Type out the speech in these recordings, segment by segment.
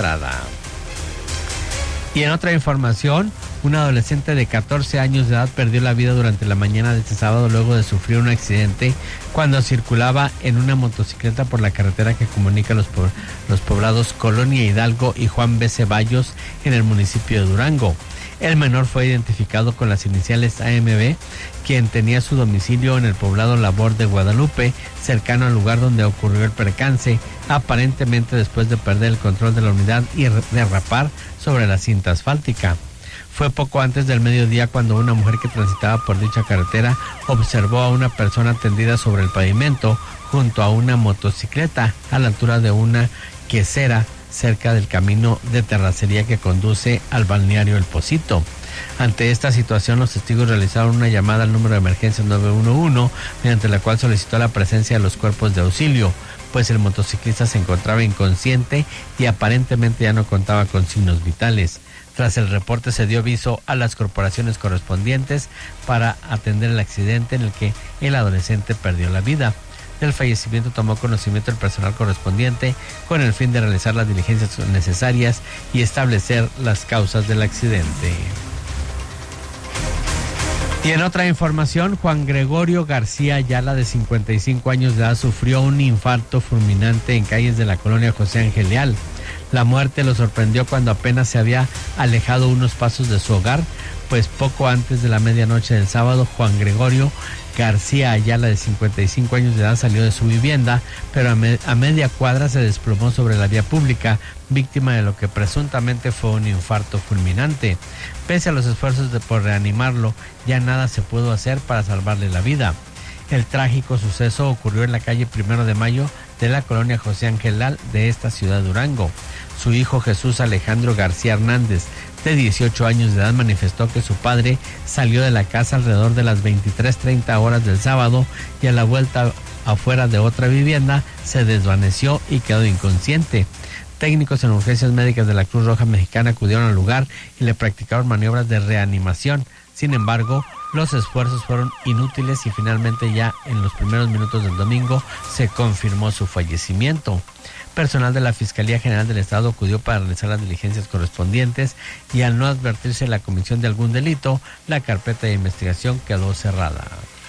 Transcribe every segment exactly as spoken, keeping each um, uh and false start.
Estrada. Y en otra información, un adolescente de catorce años de edad perdió la vida durante la mañana de este sábado luego de sufrir un accidente cuando circulaba en una motocicleta por la carretera que comunica los, po- los poblados Colonia Hidalgo y Juan B. Ceballos en el municipio de Durango. El menor fue identificado con las iniciales A M B, quien tenía su domicilio en el poblado Labor de Guadalupe, cercano al lugar donde ocurrió el percance, aparentemente después de perder el control de la unidad y derrapar sobre la cinta asfáltica. Fue poco antes del mediodía cuando una mujer que transitaba por dicha carretera observó a una persona tendida sobre el pavimento junto a una motocicleta a la altura de una quesera cerca del camino de terracería que conduce al balneario El Pocito. Ante esta situación, los testigos realizaron una llamada al número de emergencia nueve uno uno, mediante la cual solicitó la presencia de los cuerpos de auxilio, pues el motociclista se encontraba inconsciente y aparentemente ya no contaba con signos vitales. Tras el reporte se dio aviso a las corporaciones correspondientes para atender el accidente en el que el adolescente perdió la vida. Del fallecimiento tomó conocimiento el personal correspondiente con el fin de realizar las diligencias necesarias y establecer las causas del accidente. Y en otra información, Juan Gregorio García Ayala, de cincuenta y cinco años de edad, sufrió un infarto fulminante en calles de la colonia José Ángel Leal. La muerte lo sorprendió cuando apenas se había alejado unos pasos de su hogar, pues poco antes de la medianoche del sábado, Juan Gregorio García Ayala, de cincuenta y cinco años de edad, salió de su vivienda, pero a, me- a media cuadra se desplomó sobre la vía pública, víctima de lo que presuntamente fue un infarto fulminante. Pese a los esfuerzos de, por reanimarlo, ya nada se pudo hacer para salvarle la vida. El trágico suceso ocurrió en la calle Primero de Mayo de la colonia José Ángel Leal de esta ciudad de Durango. Su hijo Jesús Alejandro García Hernández, de dieciocho años de edad, manifestó que su padre salió de la casa alrededor de las veintitrés treinta horas del sábado y a la vuelta afuera de otra vivienda se desvaneció y quedó inconsciente. Técnicos en urgencias médicas de la Cruz Roja Mexicana acudieron al lugar y le practicaron maniobras de reanimación. Sin embargo, los esfuerzos fueron inútiles y finalmente ya en los primeros minutos del domingo se confirmó su fallecimiento. Personal de la Fiscalía General del Estado acudió para realizar las diligencias correspondientes y al no advertirse la comisión de algún delito, la carpeta de investigación quedó cerrada.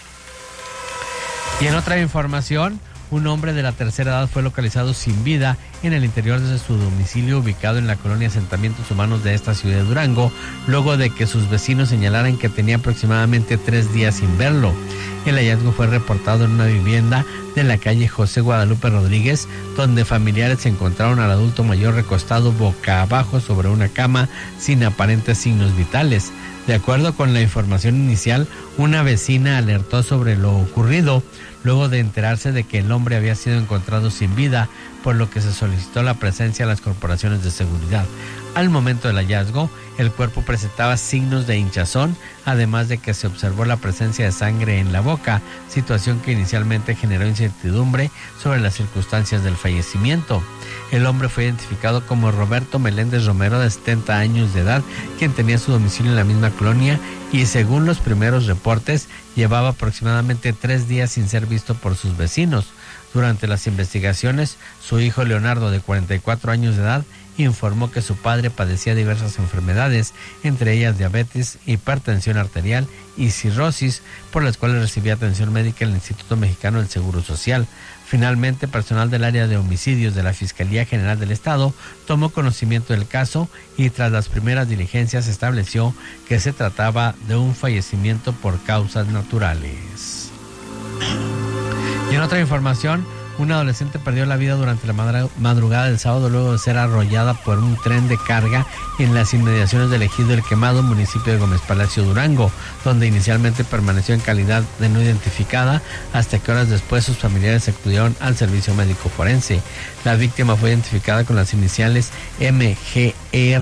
Y en otra información, un hombre de la tercera edad fue localizado sin vida en el interior de su domicilio ubicado en la colonia Asentamientos Humanos de esta ciudad de Durango, luego de que sus vecinos señalaran que tenía aproximadamente tres días sin verlo. El hallazgo fue reportado en una vivienda de la calle José Guadalupe Rodríguez, donde familiares encontraron al adulto mayor recostado boca abajo sobre una cama sin aparentes signos vitales. De acuerdo con la información inicial, una vecina alertó sobre lo ocurrido luego de enterarse de que el hombre había sido encontrado sin vida, por lo que se solicitó la presencia de las corporaciones de seguridad. Al momento del hallazgo, el cuerpo presentaba signos de hinchazón, además de que se observó la presencia de sangre en la boca, situación que inicialmente generó incertidumbre sobre las circunstancias del fallecimiento. El hombre fue identificado como Roberto Meléndez Romero, de setenta años de edad, quien tenía su domicilio en la misma colonia y, según los primeros reportes, llevaba aproximadamente tres días sin ser visto por sus vecinos. Durante las investigaciones, su hijo Leonardo, de cuarenta y cuatro años de edad, informó que su padre padecía diversas enfermedades, entre ellas diabetes, hipertensión arterial y cirrosis, por las cuales recibía atención médica en el Instituto Mexicano del Seguro Social. Finalmente, personal del área de homicidios de la Fiscalía General del Estado tomó conocimiento del caso y tras las primeras diligencias estableció que se trataba de un fallecimiento por causas naturales. Y en otra información, una adolescente perdió la vida durante la madrugada del sábado luego de ser arrollada por un tren de carga en las inmediaciones del ejido El Quemado, municipio de Gómez Palacio, Durango, donde inicialmente permaneció en calidad de no identificada hasta que horas después sus familiares acudieron al servicio médico forense. La víctima fue identificada con las iniciales M G R